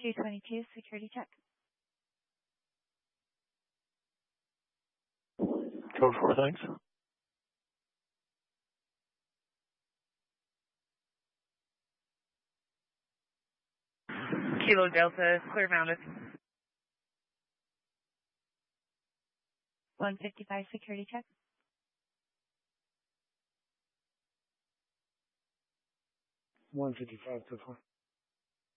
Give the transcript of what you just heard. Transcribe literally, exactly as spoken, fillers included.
two twenty-two, security check. Code four, thanks. Kilo Delta, clear mounted. one fifty-five, security check. one fifty-five, so far.